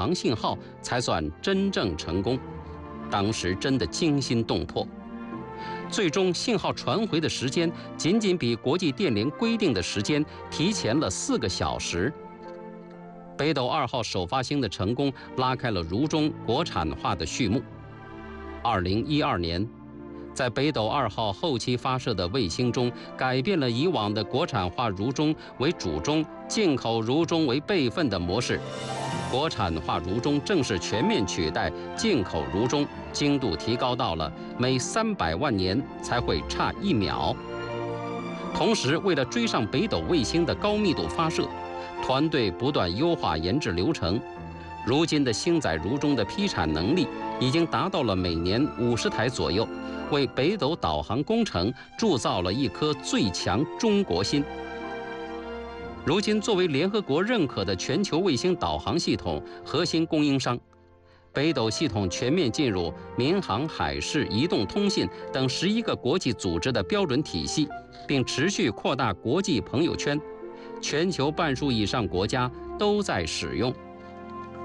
航信号才算真正成功。当时真的惊心动魄。最终信号传回的时间仅仅比国际电联规定的时间提前了4个小时。北斗2号首发星的成功拉开了如中国产化的序幕。2012年，在北斗2号后期发射的卫星中，改变了以往的国产化如中为主中、进口如中为备份的模式。国产化如中正式全面取代进口如中，精度提高到了每300万年才会差1秒。同时，为了追上北斗卫星的高密度发射，团队不断优化研制流程。如今的星载如中的批产能力已经达到了每年50台左右，为北斗导航工程铸造了一颗最强中国心。如今，作为联合国认可的全球卫星导航系统核心供应商，北斗系统全面进入民航、海事、移动通信等11个国际组织的标准体系，并持续扩大国际朋友圈，全球半数以上国家都在使用。